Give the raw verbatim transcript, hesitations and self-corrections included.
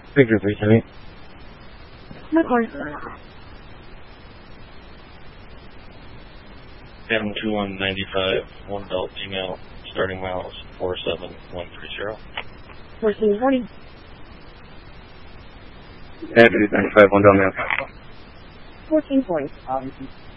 Victor three seventy. No cars. M two one ninety-five, one belt email, starting miles four seven one three zero. fourteen forty. Address ninety-five, one belt mail. fourteen forty.